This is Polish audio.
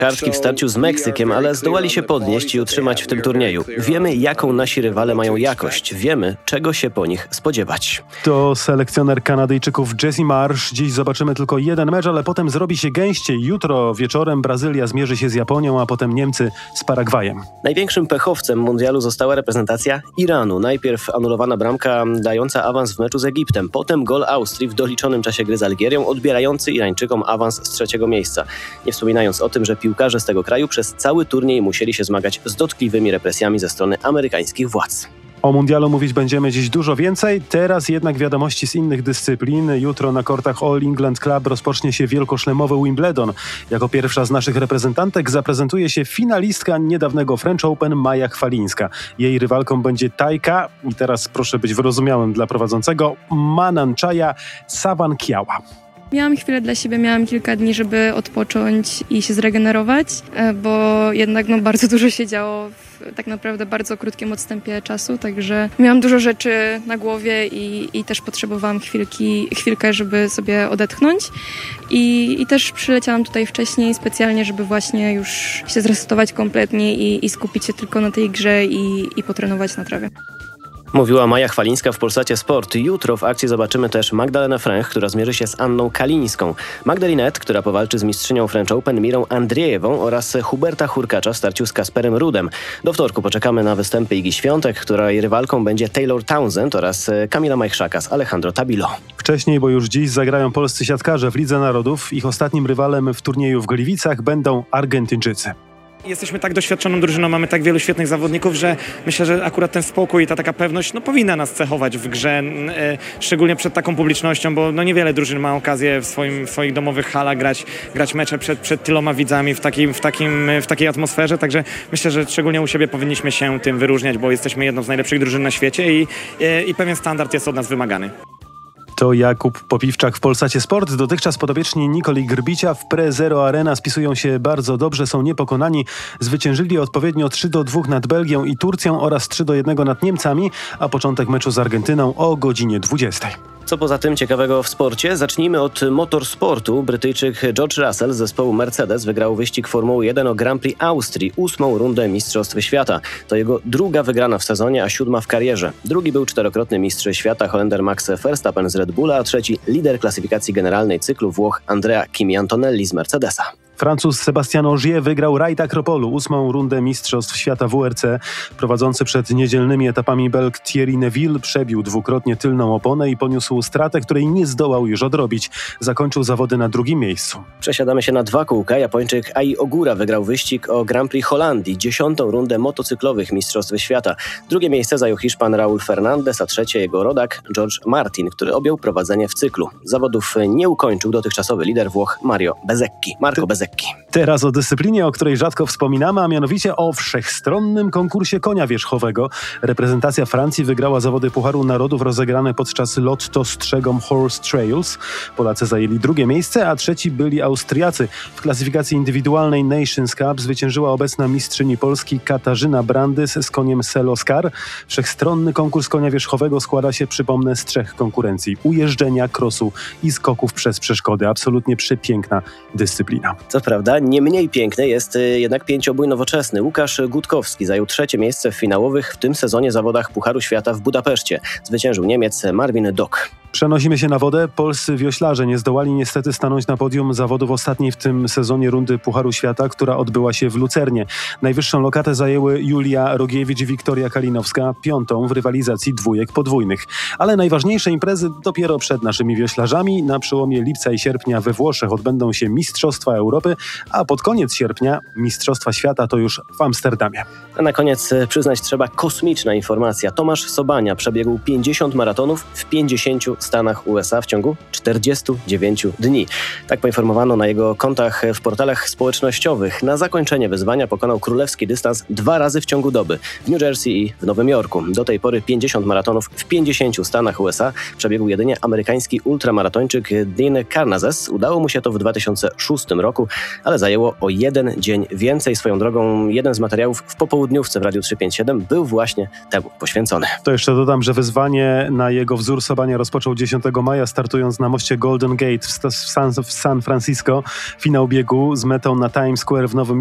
kartki w starciu z Meksykiem, ale zdołali się podnieść i utrzymać w tym turnieju. Wiemy, jaką nasi rywale mają jakość. Wiemy, czego się po nich spodziewać. To selekcjoner Kanadyjczyków Jesse Marsh. Dziś zobaczymy tylko jeden mecz, ale potem zrobi się gęściej. Jutro wieczorem Brazylia zmierzy się z Japonią, a potem Niemcy z Paragwajem. Największym pechowcem mundialu została reprezentacja Iranu. Najpierw anulowana bramka dająca awans w meczu z Egiptem, potem gol Austrii w doliczonym czasie gry z Algierią, odbierający Irańczykom awans z 3. miejsca. Nie wspominając o tym, że piłkarze z tego kraju przez cały turniej musieli się zmagać z dotkliwymi represjami ze strony amerykańskich władz. O mundialu mówić będziemy dziś dużo więcej, teraz jednak wiadomości z innych dyscyplin. Jutro na kortach All England Club rozpocznie się wielkoszlemowy Wimbledon. Jako pierwsza z naszych reprezentantek zaprezentuje się finalistka niedawnego French Open Maja Chwalińska. Jej rywalką będzie Tajka, i teraz proszę być wyrozumiałym dla prowadzącego, Mananchaja Sawankiała. Miałam chwilę dla siebie, miałam kilka dni, żeby odpocząć i się zregenerować, bo jednak bardzo dużo się działo w tak naprawdę bardzo krótkim odstępie czasu, także miałam dużo rzeczy na głowie i też potrzebowałam chwilkę, żeby sobie odetchnąć i też przyleciałam tutaj wcześniej specjalnie, żeby właśnie już się zresetować kompletnie i skupić się tylko na tej grze i potrenować na trawie. Mówiła Maja Chwalińska w Polsacie Sport. Jutro w akcji zobaczymy też Magdalenę Fręch, która zmierzy się z Anną Kalińską. Magdalinette, która powalczy z mistrzynią French Open Mirą Andrzejewą oraz Huberta Hurkacza w starciu z Kasperem Rudem. Do wtorku poczekamy na występy Igi Świątek, której rywalką będzie Taylor Townsend oraz Kamila Majchrzaka z Alejandro Tabilo. Wcześniej, bo już dziś zagrają polscy siatkarze w Lidze Narodów. Ich ostatnim rywalem w turnieju w Gliwicach będą Argentyńczycy. Jesteśmy tak doświadczoną drużyną, mamy tak wielu świetnych zawodników, że myślę, że akurat ten spokój i ta taka pewność powinna nas cechować w grze, szczególnie przed taką publicznością, bo niewiele drużyn ma okazję w swoich domowych halach grać mecze przed tyloma widzami w takiej atmosferze, także myślę, że szczególnie u siebie powinniśmy się tym wyróżniać, bo jesteśmy jedną z najlepszych drużyn na świecie i pewien standard jest od nas wymagany. To Jakub Popiwczak w Polsacie Sport. Dotychczas podopieczni Nikoli Grbicia w Pre-Zero Arena spisują się bardzo dobrze, są niepokonani. Zwyciężyli odpowiednio 3-2 nad Belgią i Turcją oraz 3-1 nad Niemcami, a początek meczu z Argentyną o godzinie 20. Co poza tym ciekawego w sporcie? Zacznijmy od motorsportu. Brytyjczyk George Russell z zespołu Mercedes wygrał wyścig Formuły 1 o Grand Prix Austrii, 8. rundę Mistrzostw Świata. To jego druga wygrana w sezonie, a 7. w karierze. Drugi był 4-krotny mistrz świata Holender Max Verstappen z Red Bulla, a trzeci lider klasyfikacji generalnej cyklu Włoch Andrea Kimi Antonelli z Mercedesa. Francuz Sébastien Ogier wygrał Raid Akropolu, 8. rundę Mistrzostw Świata WRC. Prowadzący przed niedzielnymi etapami Belg Thierry Neuville przebił dwukrotnie tylną oponę i poniósł stratę, której nie zdołał już odrobić. Zakończył zawody na 2. miejscu. Przesiadamy się na 2 kółka. Japończyk Ai Ogura wygrał wyścig o Grand Prix Holandii, 10. rundę motocyklowych Mistrzostw Świata. 2. miejsce zajął Hiszpan Raúl Fernández, a 3. jego rodak George Martin, który objął prowadzenie w cyklu. Zawodów nie ukończył dotychczasowy lider Włoch Marco Bezzecchi. Teraz o dyscyplinie, o której rzadko wspominamy, a mianowicie o wszechstronnym konkursie konia wierzchowego. Reprezentacja Francji wygrała zawody Pucharu Narodów rozegrane podczas Lotto Strzegom Horse Trails. Polacy zajęli 2. miejsce, a 3. byli Austriacy. W klasyfikacji indywidualnej Nations Cup zwyciężyła obecna mistrzyni Polski Katarzyna Brandys z koniem Seloskar. Wszechstronny konkurs konia wierzchowego składa się, przypomnę, z 3 konkurencji: ujeżdżenia, krosu i skoków przez przeszkody. Absolutnie przepiękna dyscyplina. Co prawda, nie mniej piękny jest jednak pięciobój nowoczesny. Łukasz Gutkowski zajął 3. miejsce w finałowych w tym sezonie zawodach Pucharu Świata w Budapeszcie. Zwyciężył Niemiec Marvin Dock. Przenosimy się na wodę. Polscy wioślarze nie zdołali niestety stanąć na podium zawodów ostatniej w tym sezonie rundy Pucharu Świata, która odbyła się w Lucernie. Najwyższą lokatę zajęły Julia Rogiewicz i Wiktoria Kalinowska, 5. w rywalizacji dwójek podwójnych. Ale najważniejsze imprezy dopiero przed naszymi wioślarzami. Na przełomie lipca i sierpnia we Włoszech odbędą się Mistrzostwa Europy, a pod koniec sierpnia Mistrzostwa Świata to już w Amsterdamie. A na koniec przyznać trzeba kosmiczna informacja. Tomasz Sobania przebiegł 50 maratonów w 50 Stanach USA w ciągu 49 dni. Tak poinformowano na jego kontach w portalach społecznościowych. Na zakończenie wyzwania pokonał królewski dystans 2 razy w ciągu doby w New Jersey i w Nowym Jorku. Do tej pory 50 maratonów w 50 Stanach USA przebiegł jedynie amerykański ultramaratończyk Dean Karnazes. Udało mu się to w 2006 roku, ale zajęło o 1 dzień więcej. Swoją drogą jeden z materiałów w popołudniówce w Radiu 357 był właśnie temu poświęcony. To jeszcze dodam, że wyzwanie na jego wzór Sobania rozpoczął rozpoczął 10 maja, startując na moście Golden Gate w San Francisco. Finał biegu z metą na Times Square w Nowym